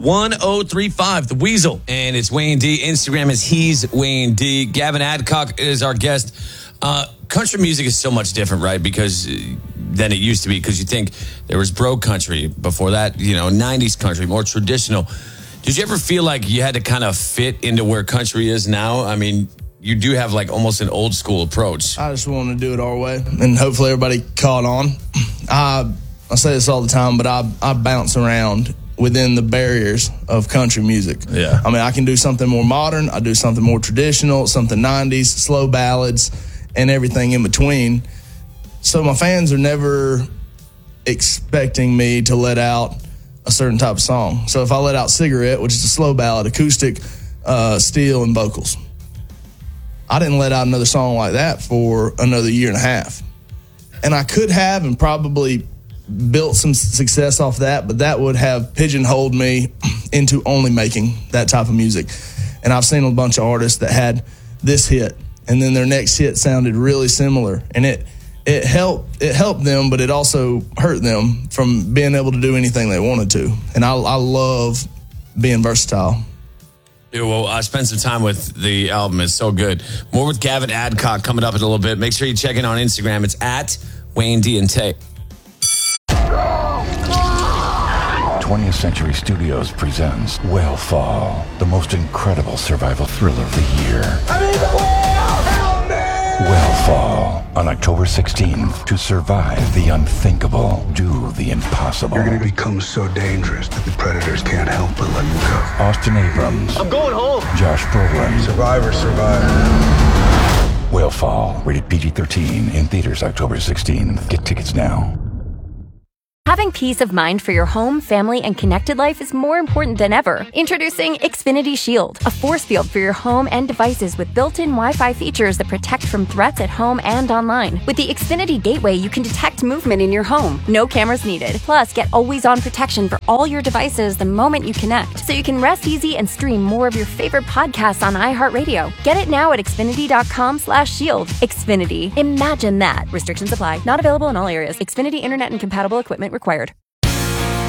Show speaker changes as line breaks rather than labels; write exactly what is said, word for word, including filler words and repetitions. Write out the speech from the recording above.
one oh three five, The Weasel. And it's Wayne D. Instagram is He's Wayne D. Gavin Adcock is our guest. Uh, country music is so much different, right? Because uh, than it used to be. Because you think there was bro country before that, you know, nineties country, more traditional. Did you ever feel like you had to kind of fit into where country is now? I mean, you do have like almost an old school approach.
I just want to do it our way, and hopefully everybody caught on. I I say this all the time, but I I bounce around within the barriers of country music.
Yeah.
I mean, I can do something more modern. I do something more traditional, something nineties, slow ballads, and everything in between. So my fans are never expecting me to let out a certain type of song. So if I let out Cigarette, which is a slow ballad, acoustic, uh, steel, and vocals, I didn't let out another song like that for another year and a half. And I could have and probably built some success off that, but that would have pigeonholed me into only making that type of music. And I've seen a bunch of artists that had this hit, and then their next hit sounded really similar. And it it helped it helped them, but it also hurt them from being able to do anything they wanted to. And I, I love being versatile.
Yeah, well, I spent some time with the album. It's so good. More with Gavin Adcock coming up in a little bit. Make sure you check in on Instagram. It's at Wayne D and Tay.
twentieth Century Studios presents Whale the most incredible survival thriller of the year.
I need the whale! Help me!
Whale on October sixteenth. To survive the unthinkable, do the impossible.
You're going to become so dangerous that the predators can't help but let you go.
Austin Abrams.
I'm going home.
Josh Brolin.
Survivor, survivor.
Whale rated P G thirteen in theaters October sixteenth. Get tickets now.
Having peace of mind for your home, family, and connected life is more important than ever. Introducing Xfinity Shield, a force field for your home and devices with built-in Wi-Fi features that protect from threats at home and online. With the Xfinity Gateway, you can detect movement in your home. No cameras needed. Plus, get always-on protection for all your devices the moment you connect, so you can rest easy and stream more of your favorite podcasts on iHeartRadio. Get it now at Xfinity.com slash shield. Xfinity. Imagine that. Restrictions apply. Not available in all areas. Xfinity Internet and compatible equipment required.